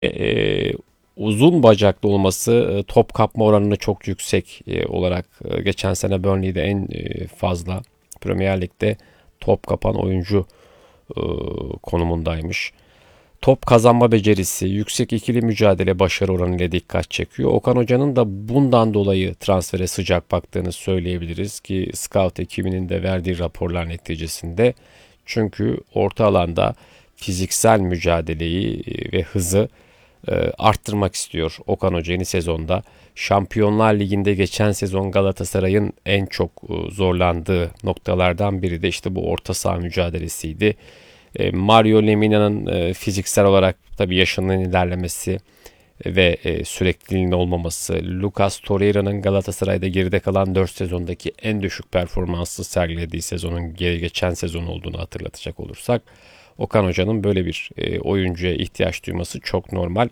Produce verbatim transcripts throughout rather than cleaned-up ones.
e, uzun bacaklı olması e, top kapma oranını çok yüksek e, olarak e, geçen sene Burnley'de en e, fazla Premier Lig'de top kapan oyuncu e, konumundaymış. Top kazanma becerisi, yüksek ikili mücadele başarı oranı ile dikkat çekiyor. Okan Hoca'nın da bundan dolayı transfere sıcak baktığını söyleyebiliriz ki scout ekibinin de verdiği raporlar neticesinde. Çünkü orta alanda fiziksel mücadeleyi ve hızı e, arttırmak istiyor Okan Hoca yeni sezonda. Şampiyonlar Ligi'nde geçen sezon Galatasaray'ın en çok e, zorlandığı noktalardan biri de işte bu orta saha mücadelesiydi. E, Mario Lemina'nın e, fiziksel olarak tabii yaşının ilerlemesi ve e, sürekliliğinin olmaması, Lucas Torreira'nın Galatasaray'da geride kalan dört sezondaki en düşük performansı sergilediği sezonun geri geçen sezon olduğunu hatırlatacak olursak, Okan Hoca'nın böyle bir e, oyuncuya ihtiyaç duyması çok normal.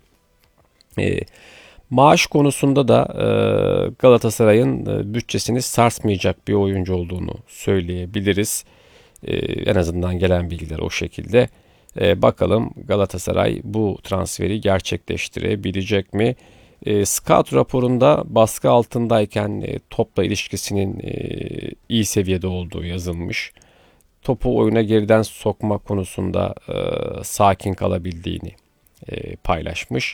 E, Maaş konusunda da e, Galatasaray'ın e, bütçesini sarsmayacak bir oyuncu olduğunu söyleyebiliriz. E, en azından gelen bilgiler o şekilde. E, bakalım Galatasaray bu transferi gerçekleştirebilecek mi? E, Scout raporunda baskı altındayken e, topla ilişkisinin e, iyi seviyede olduğu yazılmış. Topu oyuna geriden sokma konusunda e, sakin kalabildiğini e, paylaşmış.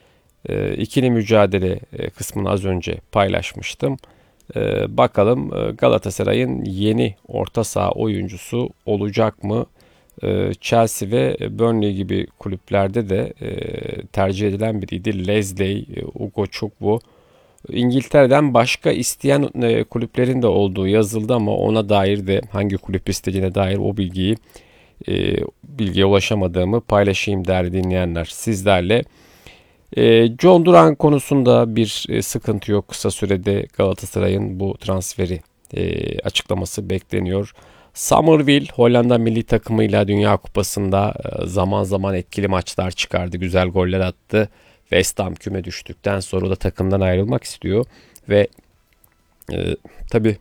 E, ikili mücadele e, kısmını az önce paylaşmıştım. E, bakalım e, Galatasaray'ın yeni orta saha oyuncusu olacak mı? E, Chelsea ve Burnley gibi kulüplerde de e, tercih edilen biriydi. Leslie, e, Ugo Chukwu. İngiltere'den başka isteyen e, kulüplerin de olduğu yazıldı ama ona dair de hangi kulüp istediğine dair o bilgiyi e, bilgiye ulaşamadığımı paylaşayım değerli dinleyenler sizlerle. E, John Duran konusunda bir e, sıkıntı yok. Kısa sürede Galatasaray'ın bu transferi e, açıklaması bekleniyor. Summerville Hollanda milli takımıyla Dünya Kupası'nda e, zaman zaman etkili maçlar çıkardı. Güzel goller attı. West Ham küme düştükten sonra da takımdan ayrılmak istiyor. Ve e, tabii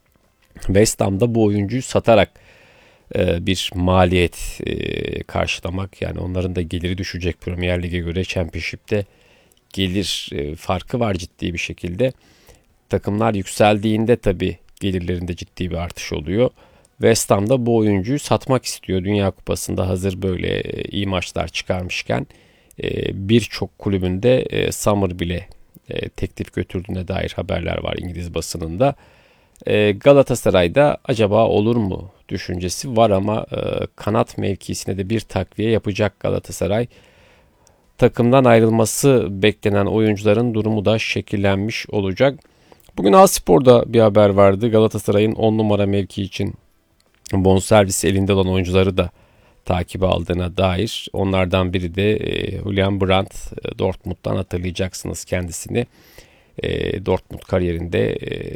West Ham'da bu oyuncuyu satarak e, bir maliyet e, karşılamak. Yani onların da geliri düşecek Premier Lig'e göre. Championship'te gelir e, farkı var ciddi bir şekilde. Takımlar yükseldiğinde tabii gelirlerinde ciddi bir artış oluyor. West Ham da bu oyuncuyu satmak istiyor. Dünya Kupası'nda hazır böyle e, iyi maçlar çıkarmışken e, birçok kulübünde e, Summer bile e, teklif götürdüğüne dair haberler var İngiliz basınında. E, Galatasaray'da acaba olur mu düşüncesi var ama e, kanat mevkisine de bir takviye yapacak Galatasaray. Takımdan ayrılması beklenen oyuncuların durumu da şekillenmiş olacak. Bugün A-Spor'da bir haber vardı. Galatasaray'ın on numara mevki için bonservisi elinde olan oyuncuları da takibe aldığına dair. Onlardan biri de e, Julian Brandt. E, Dortmund'dan hatırlayacaksınız kendisini. E, Dortmund kariyerinde e,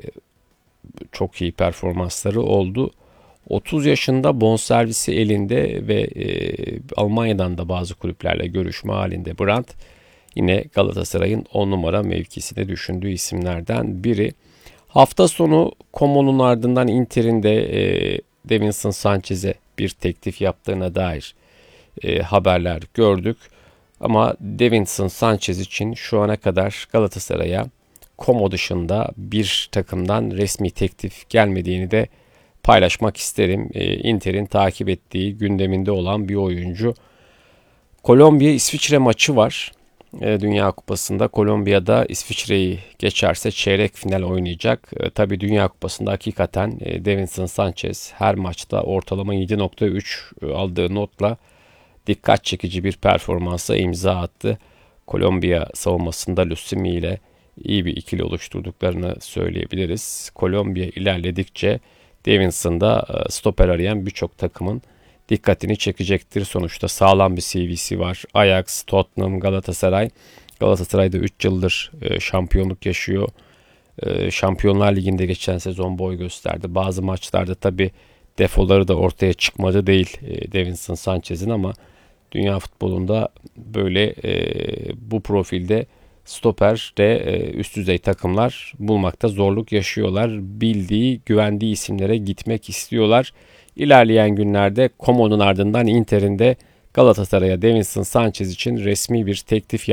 çok iyi performansları oldu. otuz yaşında bonservisi elinde ve e, Almanya'dan da bazı kulüplerle görüşme halinde Brandt yine Galatasaray'ın on numara mevkisinde düşündüğü isimlerden biri. Hafta sonu Como'nun ardından Inter'in de e, Davinson Sanchez'e bir teklif yaptığına dair e, haberler gördük. Ama Davinson Sanchez için şu ana kadar Galatasaray'a Como dışında bir takımdan resmi teklif gelmediğini de paylaşmak isterim. E, Inter'in takip ettiği gündeminde olan bir oyuncu. Kolombiya İsviçre maçı var. E, Dünya Kupası'nda Kolombiya'da İsviçre'yi geçerse çeyrek final oynayacak. E, tabii Dünya Kupası'nda hakikaten e, Davinson Sanchez her maçta ortalama yedi nokta üç aldığı notla dikkat çekici bir performansa imza attı. Kolombiya savunmasında Lusimi ile iyi bir ikili oluşturduklarını söyleyebiliriz. Kolombiya ilerledikçe Davinson da stoper arayan birçok takımın dikkatini çekecektir. Sonuçta sağlam bir C V'si var. Ajax, Tottenham, Galatasaray. Galatasaray'da üç yıldır şampiyonluk yaşıyor. Şampiyonlar Ligi'nde geçen sezon boy gösterdi. Bazı maçlarda tabii defoları da ortaya çıkmadı değil Davinson Sanchez'in ama dünya futbolunda böyle bu profilde stoper de üst düzey takımlar bulmakta zorluk yaşıyorlar. Bildiği, güvendiği isimlere gitmek istiyorlar. İlerleyen günlerde Como'nun ardından Inter'in de Galatasaray'a Davinson Sanchez için resmi bir teklif